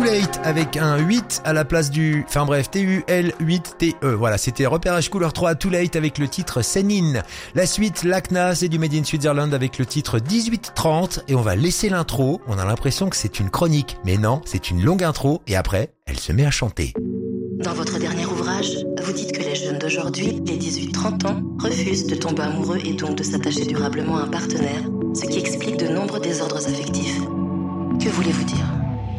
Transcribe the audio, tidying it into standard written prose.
Too Late avec un 8 à la place du... Enfin bref, TUL8TE. Voilà, c'était Repérage Couleur 3 Too Late avec le titre Senin. La suite, Lakna, c'est du Made in Switzerland avec le titre 1830 et on va laisser l'intro. On a l'impression que c'est une chronique, mais non, c'est une longue intro et après, elle se met à chanter. Dans votre dernier ouvrage, vous dites que les jeunes d'aujourd'hui, les 18-30 ans, refusent de tomber amoureux et donc de s'attacher durablement à un partenaire, ce qui explique de nombreux désordres affectifs. Que voulez-vous dire ?